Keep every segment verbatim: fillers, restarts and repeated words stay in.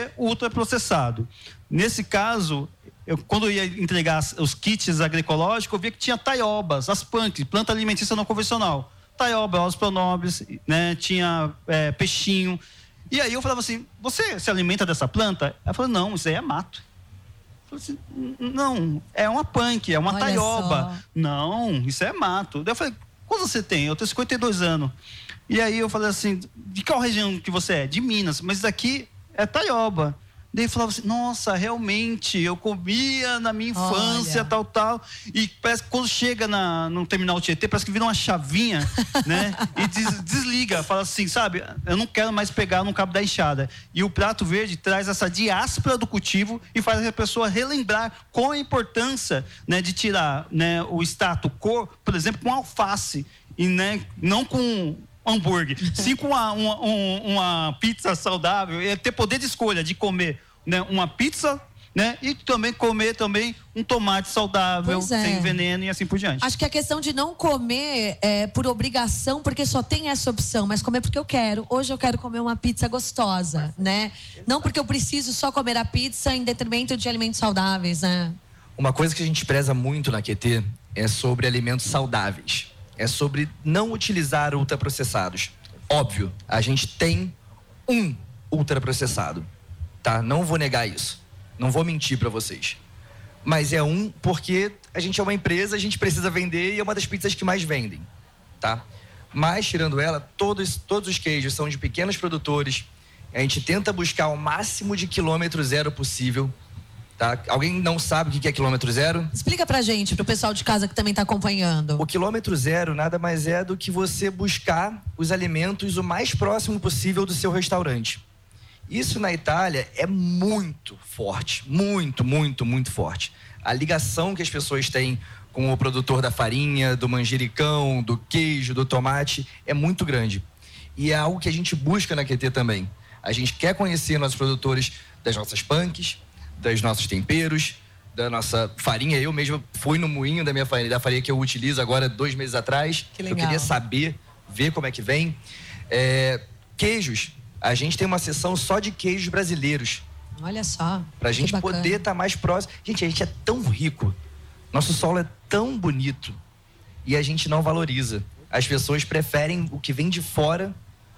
ultraprocessado. Nesse caso, eu, quando eu ia entregar os kits agroecológicos, eu via que tinha taiobas, as P A N C, planta alimentícia não convencional. Taioba, os pronobis, né? Tinha é, peixinho. E aí eu falava assim, você se alimenta dessa planta? Ela falou, não, isso aí é mato. Eu falei assim, não, é uma P A N C, é uma Olha taioba. só. Não, isso é mato. Daí eu falei, quanto você tem? Eu tenho cinquenta e dois anos. E aí eu falei assim, de qual região que você é? De Minas, mas daqui é taioba. Daí eu falava assim, nossa, realmente, eu comia na minha infância, Olha. tal, tal. E parece que quando chega na, no terminal Tietê, parece que vira uma chavinha, né? E des, desliga, fala assim, sabe? Eu não quero mais pegar no cabo da enxada. E o prato verde traz essa diáspora do cultivo e faz a pessoa relembrar qual a importância, né, de tirar, né, o status quo, por exemplo, com alface, e, né, não com hambúrguer, sim com uma, uma, uma pizza saudável, é ter poder de escolha de comer, né, uma pizza, né, e também comer também um tomate saudável, Pois é. sem veneno e assim por diante. Acho que a questão de não comer é por obrigação, porque só tem essa opção, mas comer porque eu quero. Hoje eu quero comer uma pizza gostosa, né? Não porque eu preciso só comer a pizza em detrimento de alimentos saudáveis, né? Uma coisa que a gente preza muito na Q T é sobre alimentos saudáveis. É sobre não utilizar ultraprocessados. Óbvio, a gente tem um ultraprocessado, tá? Não vou negar isso. Não vou mentir para vocês. Mas é um porque a gente é uma empresa, a gente precisa vender e é uma das pizzas que mais vendem, tá? Mas, tirando ela, todos, todos os queijos são de pequenos produtores. A gente tenta buscar o máximo de quilômetro zero possível. Tá? Alguém não sabe o que é quilômetro zero? Explica pra gente, pro pessoal de casa que também tá acompanhando. O quilômetro zero nada mais é do que você buscar os alimentos o mais próximo possível do seu restaurante. Isso na Itália é muito forte, muito, muito, muito forte. A ligação que as pessoas têm com o produtor da farinha, do manjericão, do queijo, do tomate é muito grande. E é algo que a gente busca na Q T também. A gente quer conhecer nossos produtores das nossas P A N Cs, dos nossos temperos, da nossa farinha. Eu mesmo fui no moinho da minha farinha, da farinha que eu utilizo agora dois meses atrás. Que legal. Eu queria saber, ver como é que vem. É, queijos. A gente tem uma seção só de queijos brasileiros. Olha só. Pra gente poder estar mais próximo. Gente, a gente é tão rico. Nosso solo é tão bonito. E a gente não valoriza. As pessoas preferem o que vem de fora,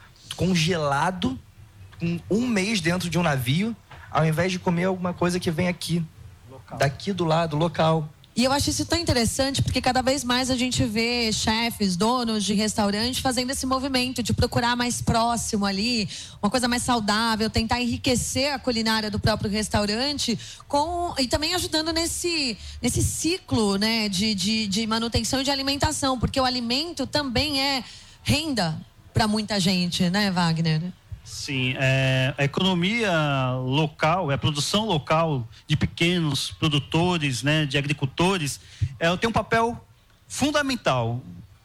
congelado, com um mês dentro de um navio, ao invés de comer alguma coisa que vem aqui, local. Daqui do lado, local. E eu acho isso tão interessante, porque cada vez mais a gente vê chefes, donos de restaurante fazendo esse movimento de procurar mais próximo ali, uma coisa mais saudável, tentar enriquecer a culinária do próprio restaurante com, e também ajudando nesse, nesse ciclo, né, de, de, de manutenção e de alimentação, porque o alimento também é renda para muita gente, né, Wagner? Sim, é, a economia local, a produção local de pequenos produtores, né, de agricultores, ela tem um papel fundamental.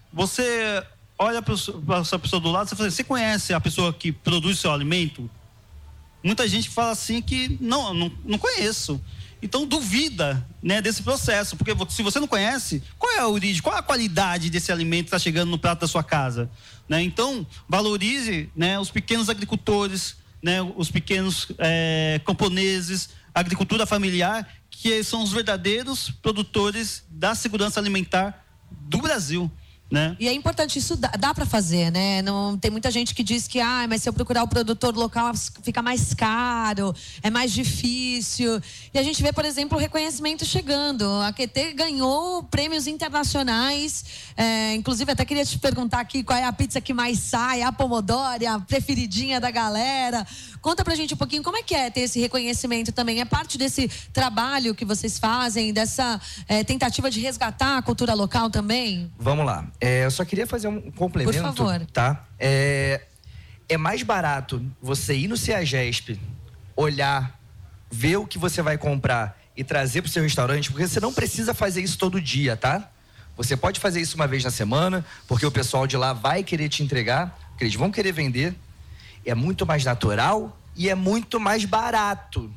Você olha para essa pessoa do lado, você fala, você conhece a pessoa que produz seu alimento? Muita gente fala assim que não, não, não conheço. Então duvida, né, desse processo, porque se você não conhece, qual é a origem, qual é a qualidade desse alimento que está chegando no prato da sua casa? Né? Então valorize, né, os pequenos agricultores, né, os pequenos é, camponeses, a agricultura familiar, que são os verdadeiros produtores da segurança alimentar do Brasil. Né? E é importante, isso dá, dá para fazer, né? Não, tem muita gente que diz que ah, mas se eu procurar o produtor local fica mais caro, é mais difícil. E a gente vê, por exemplo, o reconhecimento chegando. A Q T ganhou prêmios internacionais. É, inclusive, até queria te perguntar aqui qual é a pizza que mais sai, a Pomodoro, a preferidinha da galera. Conta pra gente um pouquinho como é que é ter esse reconhecimento também. É parte desse trabalho que vocês fazem, dessa é, tentativa de resgatar a cultura local também? Vamos lá. É, eu só queria fazer um complemento. Por favor. Tá? É, é mais barato você ir no CEAGESP, olhar, ver o que você vai comprar e trazer pro seu restaurante, porque você não precisa fazer isso todo dia, tá? Você pode fazer isso uma vez na semana, porque o pessoal de lá vai querer te entregar, porque eles vão querer vender. É muito mais natural e é muito mais barato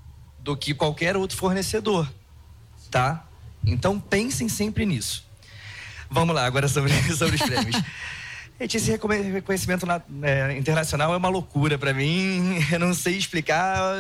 do que qualquer outro fornecedor, tá? Então pensem sempre nisso. Vamos lá, agora sobre, sobre os prêmios. Gente, esse reconhecimento na, é, internacional é uma loucura para mim, eu não sei explicar.